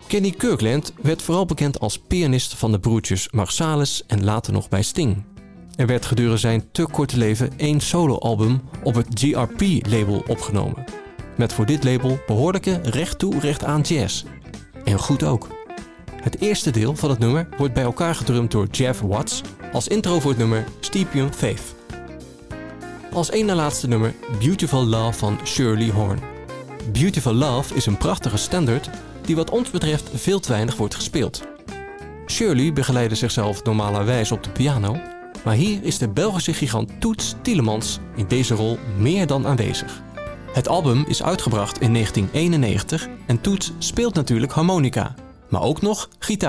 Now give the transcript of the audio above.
Kenny Kirkland werd vooral bekend als pianist van de broertjes Marsalis en later nog bij Sting. Er werd gedurende zijn te korte leven 1 soloalbum op het GRP-label opgenomen. Met voor dit label behoorlijke recht toe recht aan jazz. En goed ook. Het eerste deel van het nummer wordt bij elkaar gedrumd door Jeff Watts als intro voor het nummer Stephen Faith. Als één na laatste nummer Beautiful Love van Shirley Horn. Beautiful Love is een prachtige standaard die wat ons betreft veel te weinig wordt gespeeld. Shirley begeleidde zichzelf normalerwijs op de piano, maar hier is de Belgische gigant Toots Thielemans in deze rol meer dan aanwezig. Het album is uitgebracht in 1991 en Toots speelt natuurlijk harmonica, maar ook nog gitaar.